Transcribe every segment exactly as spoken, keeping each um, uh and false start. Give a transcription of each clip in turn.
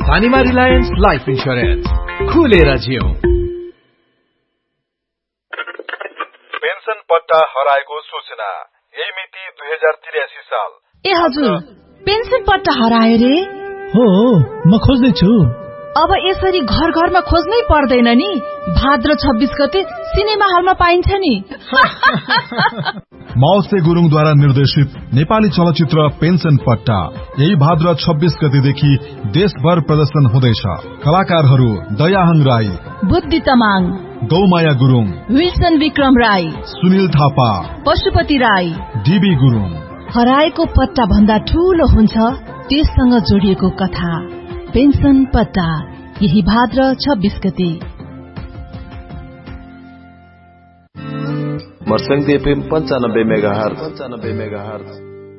धानीमा Reliance life insurance, खुलेर जियौं। Pension पट्टा हराएको सूचना, यही मिति दुई हजार त्रियासी साल। ए हजुर, पेन्सन पट्टा हरायो रे? हो, म खोज्दैछु। अब यसरी घर घरमा खोज्नै पर्दैन नि, भाद्र छब्बीस गते सिनेमा हलमा पाइन्छ नि। माउसे गुरुङद्वारा निर्देशित नेपाली चलचित्र पेन्सन पट्टा यही भाद्र छब्बीस गतेदेखि देशभर प्रदर्शन हुँदैछ। कलाकारहरू दयाहाङ राई, बुद्धि तमाङ, गौमाया गुरुङ, विल्सन विक्रम राई, सुनिल थापा, पशुपति राई, डीबी गुरुङ। हराएको पट्टा भन्दा ठूलो हुन्छ त्यससँग जोडिएको कथा। पेन्सन पट्टा यही भाद्र छब्बीस गते। मर्सङ्गी एफएम पन्चानब्बे मेगा हर्ज पन्चानब्बे मेगा हर्ज।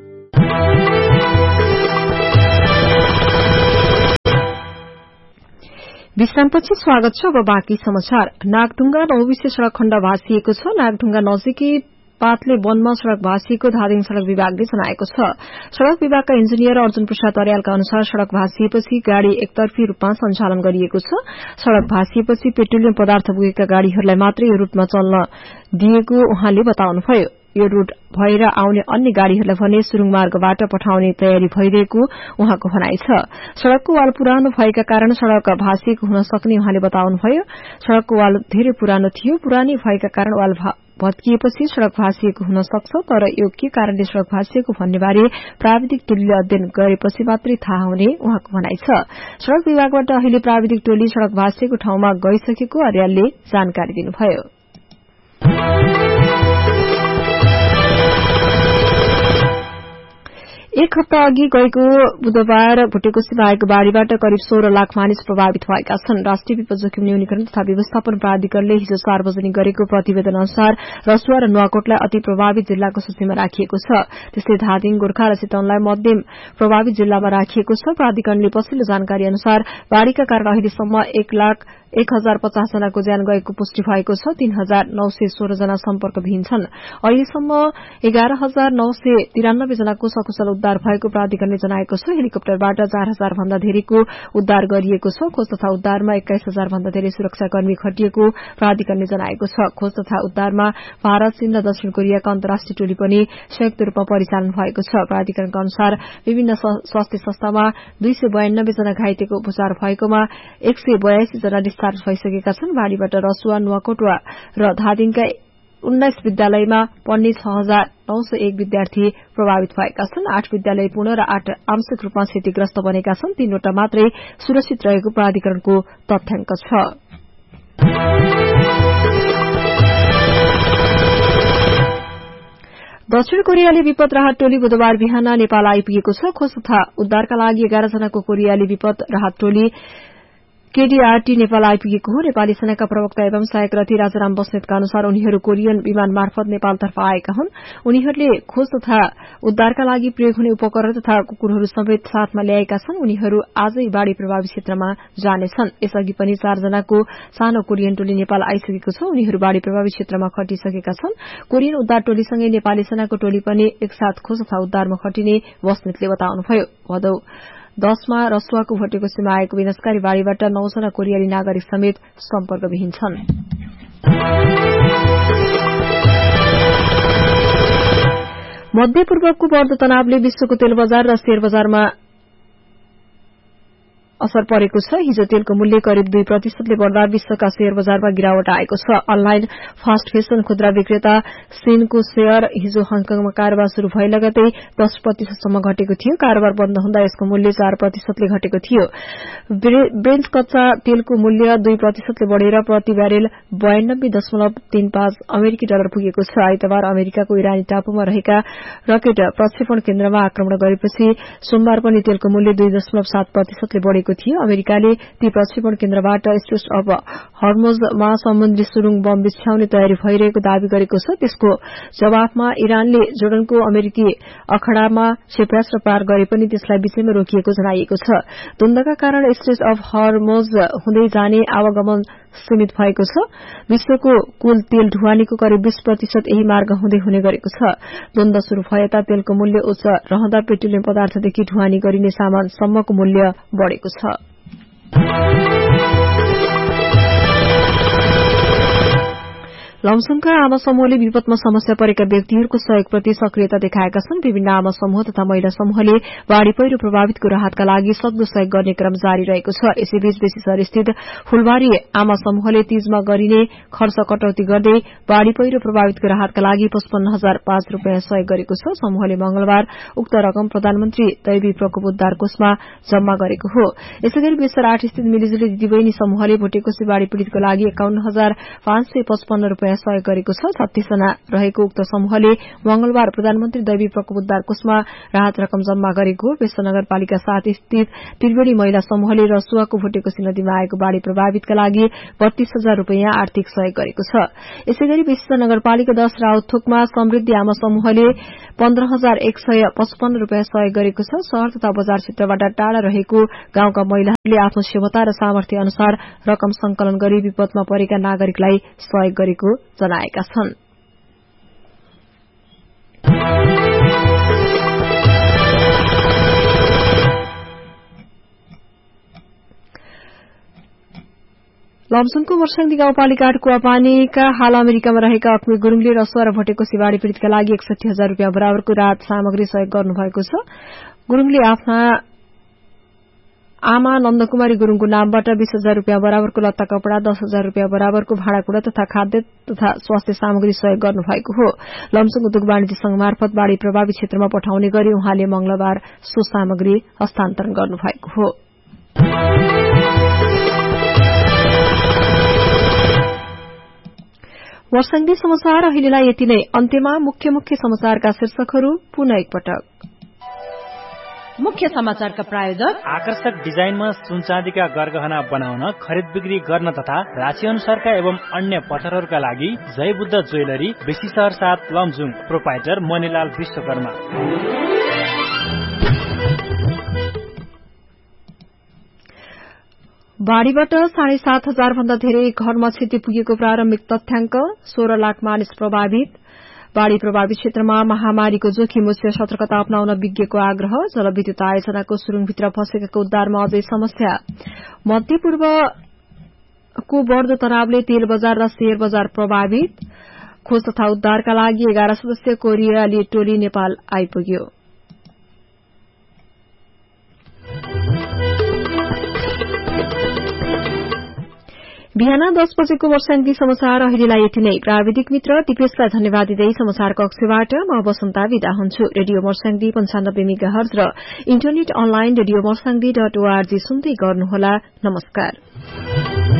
विश्रामपछि स्वागत छ। अब बाँकी समाचार। नागढुङ्गा नौबिसे सड़क खण्ड भाँसिएको छ। नागढुङ्गा नजिकै पातले वनमा सड़क भाँसिएको धादिङ सड़क विभागले जनाएको छ। सड़क विभागका इन्जिनियर अर्जुन प्रसाद अर्यालका अनुसार सड़क भाँसिएपछि गाड़ी एकतर्फी रूपमा सञ्चालन गरिएको छ। सड़क भाँसिएपछि पेट्रोलियम पदार्थ बोकेका गाड़ीहरूलाई मात्रै यो रूटमा चल्न दिएको उहाँले बताउनुभयो। यो रूट भएर आउने अन्य गाड़ीहरूलाई भने सुरुङ मार्गबाट पठाउने तयारी भइरहेको उहाँको भनाइ छ। सड़कको वाल पुरानो भएका कारण सड़क भाँसिएको हुन सक्ने उहाँले बताउनुभयो। सड़कको वाल धेरै पुरानो थियो, पुरानै भएका कारण वाल भत्किएपछि सड़क भाँसिएको हुन सक्छ, तर यो के कारणले सड़क भाँसिएको भन्ने बारे प्राविधिक टोलीले अध्ययन गरेपछि मात्रै थाहा हुने उहाँको भनाइ छ। सड़क विभागबाट अहिले प्राविधिक टोली सड़क भाँसिएको ठाउँमा गइसकेको अर्यालले जानकारी दिनुभयो। एक हप्ता अघि गएको बुधबार भुटेकोसीमा आएको बाढ़ीबाट करिब सोह्र लाख मानिस प्रभावित भएका छन्। राष्ट्रिय विपद जोखिम न्यूनीकरण तथा व्यवस्थापन प्राधिकरणले हिजो सार्वजनिक गरेको प्रतिवेदन अनुसार रसुवा र नुवाकोटलाई अति प्रभावित जिल्लाको सूचीमा राखिएको छ। त्यस्तै धादिङ, गोर्खा र चितवनलाई मध्यम प्रभावित जिल्लामा राखिएको छ। प्राधिकरणले पछिल्लो जानकारी अनुसार बाढ़ीका कारण अहिलेसम्म एक लाख एक हजार पचास जनाको ज्यान गएको पुष्टि भएको छ। तीन हजार नौ सय सोह्र जना सम्पर्कविहीन छन्। अहिलेसम्म एघार हजार नौ सय तिरानब्बे जनाको सकुशल उद्धार भएको प्राधिकरणले जनाएको छ। हेलिकप्टरबाट चार हजार भन्दा धेरैको उद्धार गरिएको छ। खोज तथा उद्धारमा एक्काइस हजार भन्दा धेरै सुरक्षाकर्मी खटिएको प्राधिकरणले जनाएको छ। खोज तथा उद्धारमा भारत, चीन र दक्षिण कोरियाका अन्तर्राष्ट्रिय टोली पनि संयुक्त रूपमा परिचालन भएको छ। प्राधिकरणका अनुसार विभिन्न स्वास्थ्य संस्थामा दुई सय बयानब्बे जना घाइतेको उपचार भएकोमा एक सय बयासी जना डिस्चार्ज भइसकेका छन्। बाढ़ीबाट रसुवा, नुवाकोट र धादिङका उन्नाइस विद्यालयमा पढ्ने छ हजार नौ सय एक विद्यार्थी प्रभावित भएका छन्। आठ विद्यालय पूर्ण र आठ आंशिक रूपमा क्षतिग्रस्त बनेका छन्। तीनवटा मात्रै सुरक्षित रहेको प्राधिकरणको तथ्याङ्क छ। दक्षिण कोरियाली विपद राहत टोली बुधबार बिहान नेपाल आइपुगेको छ। खोज तथा उद्धारका लागि एघार जनाको कोरियाली विपद राहत टोली केडीआरटी नेपाल आइपुगेको हो। नेपाली सेनाका प्रवक्ता एवं सहायक रथी राजाराम बस्नेतका अनुसार उनीहरू कोरियन विमान मार्फत नेपालतर्फ आएका हुन्। उनीहरूले खोज तथा उद्धारका लागि प्रयोग हुने उपकरण तथा कुकुरहरू समेत साथमा ल्याएका छन्। उनीहरू आजै बाढ़ी प्रभावित क्षेत्रमा जानेछन्। यसअघि पनि चारजनाको सानो कोरियन टोली नेपाल आइसकेको छ। उनीहरू बाढ़ी प्रभावित क्षेत्रमा खटिसकेका छन्। कोरियन उद्धार टोलीसँगै नेपाली सेनाको टोली पनि एकसाथ खोज तथा उद्धारमा खटिने बस्नेतले बताउनुभयो। भदौ दशमा रसुवाको भटेकोसीमा आएको विनाशकारी बाढ़ीबाट नौजना कोरियाली नागरिक समेत सम्पर्कविहीन छन्। मध्य पूर्वको बढ्दो तनावले विश्वको तेल बजार र शेयर बजारमा असर परेको छ। हिजो तेलको मूल्य करिब दुई प्रतिशतले बढ़दा विश्वका शेयर बजारमा गिरावट आएको छ। अनलाइन फास्ट फेसन खुद्रा विक्रेता सिनको शेयर हिजो हङकङमा कारोबार शुरू भए लगतै दस प्रतिशतसम्म घटेको थियो। कारोबार बन्द हुँदा यसको मूल्य चार प्रतिशतले घटेको थियो। ब्रेन्ट कच्चा तेलको मूल्य दुई प्रतिशतले बढ़ेर प्रति ब्यारेल बयानब्बे दशमलव तीन पाँच अमेरिकी डलर पुगेको छ। आइतबार अमेरिकाको इरानी टापुमा रहेका रकेट प्रक्षेपण केन्द्रमा आक्रमण गरेपछि सोमबार पनि तेलको मूल्य दुई दशमलव सात प्रतिशतले बढ़ेको थियो। अमेरिकाले ती प्रक्षेपण केन्द्रबाट स्ट्रेट अफ हर्मुजमा समुद्री सुरुङ बम बिछ्याउने तयारी भइरहेको दावी गरेको छ। त्यसको जवाफमा इरानले जोर्डनको अमेरिकी अखड़ामा क्षेपणास्त्र पार गरे पनि त्यसलाई बीचैमा रोकिएको जनाइएको छ। द्वन्द्वका कारण स्ट्रेट अफ हर्मुज हुँदै जाने आवागमन सीमित भएको छ। विश्वको कुल तेल ढुवानीको करिब बीस प्रतिशत यही मार्ग हुँदै हुने गरेको छ। द्वन्द्व शुरू भएता तेलको मूल्य उच्च रहँदा पेट्रोलियम पदार्थदेखि ढुवानी गरिने सामानसम्मको मूल्य बढ़ेको छ। लमसङका आमा समूहले विपदमा समस्या परेका व्यक्तिहरूको सहयोगप्रति सक्रियता देखाएका छन्। विभिन्न आमा समूह तथा महिला समूहले बाढ़ी पहिरो प्रभावितको राहतका लागि सक्दो सहयोग गर्ने क्रम जारी रहेको छ। यसैबीच बेसीसर स्थित फूलबारी आमा समूहले तीजमा गरिने खर्च कटौती गर्दै बाढ़ी पहिरो प्रभावितको राहतका लागि पचपन्न हजार पाँच रूपियाँ सहयोग गरेको छ। समूहले मंगलबार उक्त रकम प्रधानमन्त्री दैवी प्रकोप उद्धार कोषमा जम्मा गरेको हो। यसैगरी बेसर आठ स्थित मिलिजुली दिदीबहिनी समूहले भुटेकोशी बाढ़ी पीड़ितको लागि एकाउन्न हजार पाँच सय पचपन्न रूपियाँ सहयोग गरेको छ। छत्तीस जना रहेको उक्त समूहले मंगलबार प्रधानमन्त्री दैवी प्रकोप उद्धार कोषमा राहत रकम जम्मा गरेको हो। बेस्तर नगरपालिका सात स्थित त्रिवेणी महिला समूहले रसुवाको भुटेकोशी नदीमा आएको बाढ़ी प्रभावितका लागि बत्तीस हजार रूपियाँ आर्थिक सहयोग गरेको छ। यसैगरी बेस्तर नगरपालिका दश राउथोकमा समृद्धि आमा समूहले पन्ध्र हजार एक सय पचपन्न रूपियाँ सहयोग गरेको छ। शहर तथा बजार क्षेत्रबाट टाढा रहेको गाउँका महिलाहरूले आफ्नो क्षमता र सामर्थ्य अनुसार रकम संकलन गरी विपदमा परेका नागरिकलाई सहयोग गरेको जनाएका छन्। लमसङको मर्स्याङदी गाउँपालिका आठ कुवापानीका हाल अमेरिकामा रहेका अक्मी गुरूङले रसुवा र भटेकोशी बाढ़ी पीड़ितका लागि एकसठी हजार रूपियाँ बराबरको राहत सामग्री सहयोग गर्नुभएको छ। गुरूङले आफ्ना आमा नन्दकुमारी गुरूङको नामबाट बीस हजार रूपियाँ बराबरको लत्ता कपड़ा, दस हजार रूपियाँ बराबरको भाँडाकुड़ा तथा खाद्य तथा स्वास्थ्य सामग्री सहयोग गर्नुभएको हो। लमसङ उद्योग वाणिज्य संघ मार्फत बाढ़ी प्रभावित क्षेत्रमा पठाउने गरी उहाँले मंगलबार सो सामग्री हस्तान्तरण गर्नुभएको हो। मर्स्याङदी समाचार अहिलेलाई यति नै। अन्त्यमा मुख्य मुख्य समाचारका शीर्षकहरू पुनः एकपटक। मुख्य समाचारका प्रायोजक आकर्षक डिजाइनमा सुनचाँदीका गरगहना बनाउन, खरिद बिक्री गर्न तथा राशि अनुसारका एवं अन्य पत्थरहरूका लागि जय बुद्ध ज्वेलरी, बेसीसर सात लमजुङ, प्रोपाइटर मणिलाल विश्वकर्मा। बाढ़ीबाट साढे सात हजार भन्दा धेरै घरमा क्षति पुगेको प्रारम्भिक तथ्याङ्क। सोह्र लाख मानिस प्रभावित। बाढ़ी प्रभावित क्षेत्रमा महामारीको जोखिम उच्च सतर्कता अप्नाउन विज्ञको आग्रह। जलविद्युत आयोजनाको सुरुङभित्र फँसेकाको उद्धारमा अझै समस्या। मध्यपूर्वको बढ़दो तनावले तेल बजार र शेयर बजार प्रभावित। खोज तथा उद्धारका लागि एघार सदस्यीय कोरियाली टोली नेपाल आइपुग्यो। बिहान दस बजेको मर्स्याङदी समाचार अहिलेलाई यति नै। प्राविधिक मित्र दिपेशलाई धन्यवाद दिँदै समाचार कक्षबाट म वसन्ता विदा हुन्छु। रेडियो मर्स्याङदी पञ्चानब्बे मेगाहर्ज र internet online radio Marsyangdi dot ORG सुन्दै गर्नुहोला। नमस्कार।